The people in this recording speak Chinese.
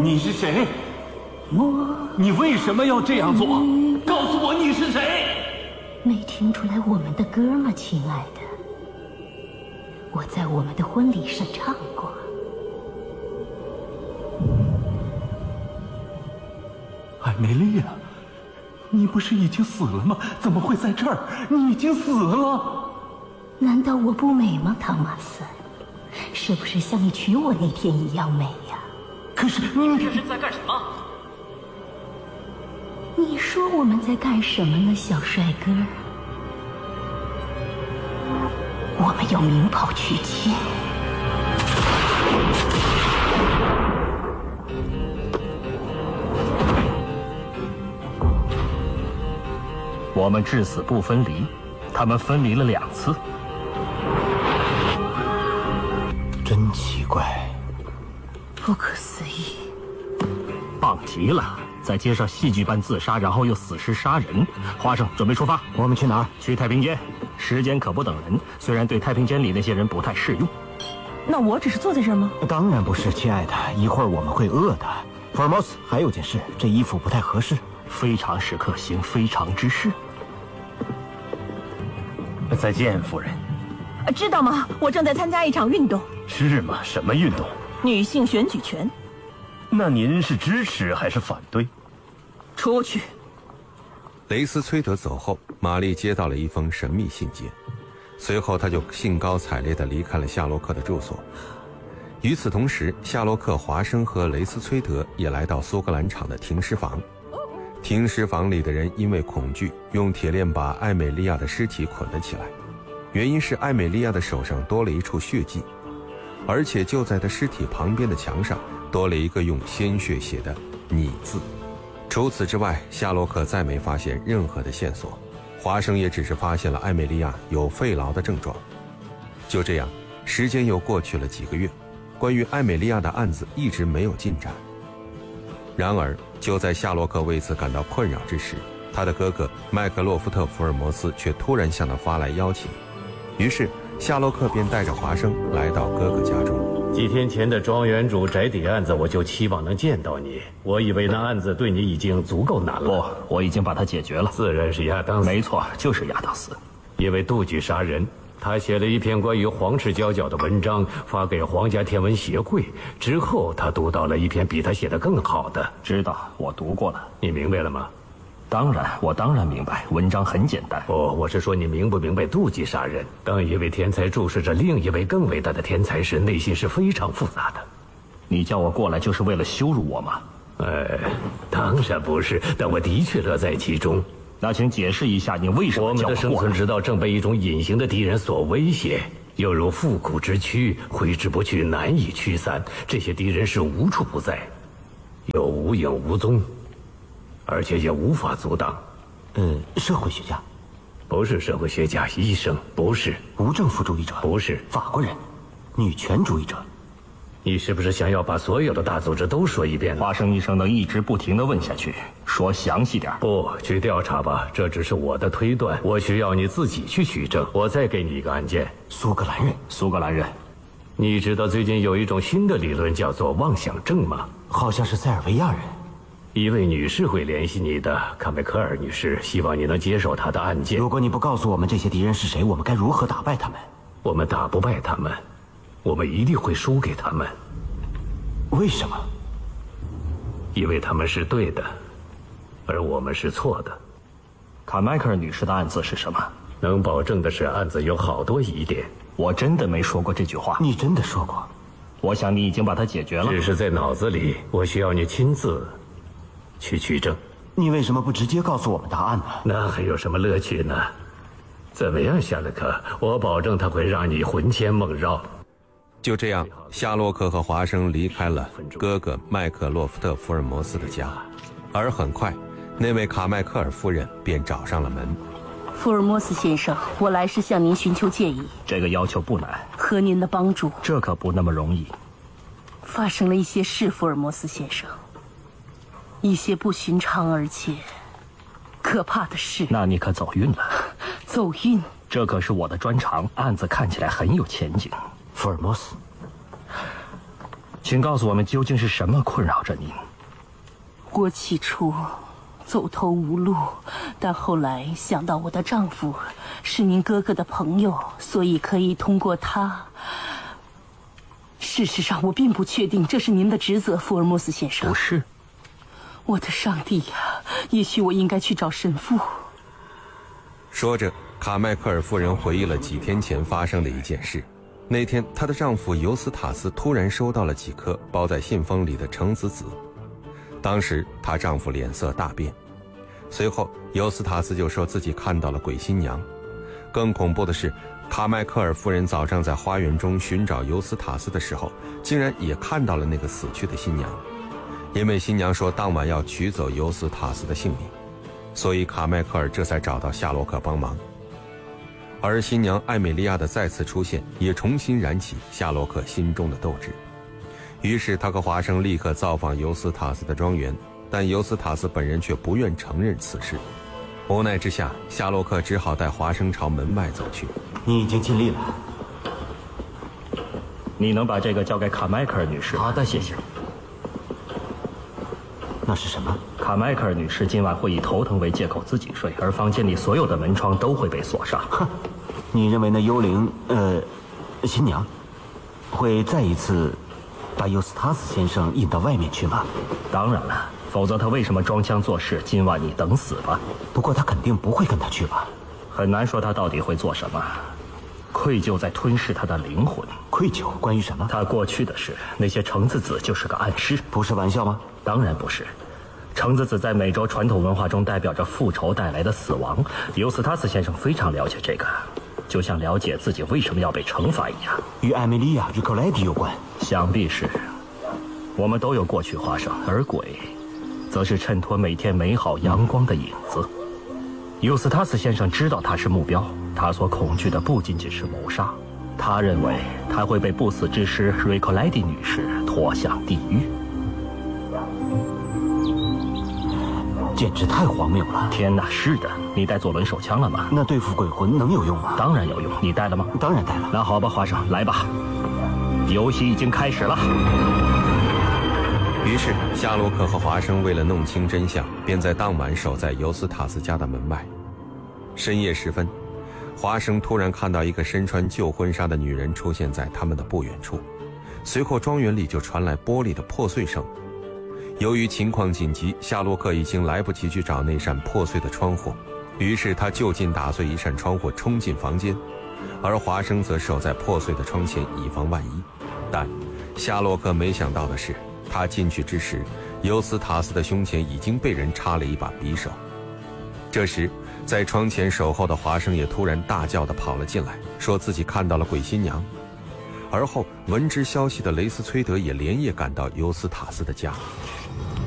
你是谁？你为什么要这样做？告诉我你是谁？ 没听出来我们的歌吗，亲爱的？我在我们的婚礼上唱过。 艾梅丽亚，你不是已经死了吗？怎么会在这儿？你已经死了。 难道我不美吗，汤马斯？是不是像你娶我那天一样美呀？ 可是你这是在干什么？ 你说我们在干什么呢，小帅哥？我们要鸣炮娶亲。 我们至死不分离，他们分离了2次。 真奇怪， 不可思议。 棒极了，在街上戏剧般自杀，然后又死尸杀人。花生，准备出发。 我们去哪儿？ 去太平间。时间可不等人，虽然对太平间里那些人不太适用。 那我只是坐在这儿吗？ 当然不是，亲爱的，一会儿我们会饿的。福尔摩斯，还有件事，这衣服不太合适。 非常时刻行非常之事。 再见，夫人。 知道吗？我正在参加一场运动。 是吗？什么运动？ 女性选举权。 那您是支持还是反对？ 出去。 雷斯崔德走后，玛丽接到了一封神秘信件，随后他就兴高采烈地离开了夏洛克的住所。与此同时，夏洛克、华生和雷斯崔德也来到苏格兰场的停尸房。停尸房里的人因为恐惧，用铁链把艾美利亚的尸体捆了起来，原因是艾美利亚的手上多了一处血迹，而且就在她尸体旁边的墙上多了一个用鲜血写的“你”字。除此之外，夏洛克再没发现任何的线索，华生也只是发现了艾美利亚有肺痨的症状。就这样，时间又过去了几个月，关于艾美利亚的案子一直没有进展。然而，就在夏洛克为此感到困扰之时，他的哥哥麦克洛夫特·福尔摩斯却突然向他发来邀请。于是，夏洛克便带着华生来到哥哥家中。 几天前的庄园主宅邸案子，我就期望能见到你。我以为那案子对你已经足够难了。 不，我已经把它解决了。 自然是亚当斯。 没错，就是亚当斯。 因为妒忌杀人，他写了一篇关于黄赤交角的文章，发给皇家天文协会。之后，他读到了一篇比他写的更好的。 知道，我读过了。 你明白了吗？ 我当然明白，文章很简单。 我是说你明不明白妒忌杀人？当一位天才注视着另一位更伟大的天才时，内心是非常复杂的。 你叫我过来就是为了羞辱我吗？ 当然不是，但我的确乐在其中。 那请解释一下，你为什么叫我过来？ 我们的生存之道正被一种隐形的敌人所威胁，犹如复古之躯，挥之不去，难以驱散。这些敌人是无处不在，又无影无踪，而且也无法阻挡。 社会学家？ 不是社会学家，医生不是， 无政府主义者？ 不是， 法国人？女权主义者？ 你是不是想要把所有的大组织都说一遍呢？ 华生医生能一直不停地问下去，说详细点。 不，去调查吧，这只是我的推断，我需要你自己去取证。我再给你一个案件。 苏格兰人？ 苏格兰人。 你知道最近有一种新的理论叫做妄想症吗？ 好像是塞尔维亚人。 一位女士会联系你的，卡梅科尔女士，希望你能接手她的案件。 如果你不告诉我们这些敌人是谁，我们该如何打败他们？ 我们打不败他们，我们一定会输给他们。 为什么？ 因为他们是对的，而我们是错的。 卡迈克尔女士的案子是什么？ 能保证的是，案子有好多疑点。 我真的没说过这句话。 你真的说过？ 我想你已经把它解决了。 只是在脑子里，我需要你亲自去取证。 你为什么不直接告诉我们答案呢？ 那还有什么乐趣呢？怎么样，夏洛克？我保证他会让你魂牵梦绕。 就这样，夏洛克和华生离开了哥哥麦克洛夫特·福尔摩斯的家，而很快，那位卡麦克尔夫人便找上了门。 福尔摩斯先生，我来是向您寻求建议。 这个要求不难， 和您的帮助。 这可不那么容易。 发生了一些事，福尔摩斯先生，一些不寻常而且可怕的事。 那你可走运了。 走运？ 这可是我的专长，案子看起来很有前景。 福尔摩斯， 请告诉我们究竟是什么困扰着您？ 我起初走投无路，但后来想到我的丈夫是您哥哥的朋友，所以可以通过他。事实上，我并不确定这是您的职责，福尔摩斯先生。 不是。 我的上帝呀！也许我应该去找神父。 说着，卡迈克尔夫人回忆了几天前发生的一件事。那天，她的丈夫尤斯塔斯突然收到了几颗包在信封里的橙子籽。当时，她丈夫脸色大变。随后，尤斯塔斯就说自己看到了鬼新娘。更恐怖的是，卡迈克尔夫人早上在花园中寻找尤斯塔斯的时候，竟然也看到了那个死去的新娘。因为新娘说当晚要取走尤斯塔斯的性命，所以卡迈克尔这才找到夏洛克帮忙。而新娘艾美利亚的再次出现，也重新燃起夏洛克心中的斗志。于是他和华生立刻造访尤斯塔斯的庄园，但尤斯塔斯本人却不愿承认此事。无奈之下，夏洛克只好带华生朝门外走去。 你已经尽力了。 你能把这个交给卡迈克尔女士？ 好的，谢谢。那是什么？ 卡迈克尔女士今晚会以头疼为借口自己睡，而房间里所有的门窗都会被锁上。 哼，你认为那幽灵，新娘，会再一次把尤斯塔斯先生引到外面去吗？ 当然了，否则他为什么装腔作势？今晚你等死吧。 不过他肯定不会跟他去吧？ 很难说他到底会做什么。愧疚在吞噬他的灵魂。 愧疚？关于什么？ 他过去的事，那些橙子籽就是个暗示。 不是玩笑吗？ 当然不是。橙子籽在美洲传统文化中代表着复仇带来的死亡。尤斯塔斯先生非常了解这个，就像了解自己为什么要被惩罚一样。 与艾米莉亚·日克莱迪有关？ 想必是。我们都有过去发生，而鬼则是衬托每天美好阳光的影子。尤斯塔斯先生知道他是目标，他所恐惧的不仅仅是谋杀，他认为他会被不死之师瑞克莱蒂女士拖向地狱。 简直太荒谬了！ 天哪，是的，你带左轮手枪了吗？ 那对付鬼魂能有用吗？ 当然有用，你带了吗？ 当然带了。 那好吧，华生，来吧，游戏已经开始了。 于是夏洛克和华生为了弄清真相，便在当晚守在尤斯塔斯家的门外。深夜时分，华生突然看到一个身穿旧婚纱的女人出现在他们的不远处，随后庄园里就传来玻璃的破碎声。由于情况紧急，夏洛克已经来不及去找那扇破碎的窗户，于是他就近打碎一扇窗户，冲进房间，而华生则守在破碎的窗前，以防万一。但夏洛克没想到的是，他进去之时，尤斯塔斯的胸前已经被人插了一把匕首。这时，在窗前守候的华生也突然大叫地跑了进来，说自己看到了鬼新娘。而后闻知消息的雷斯崔德也连夜赶到尤斯塔斯的家。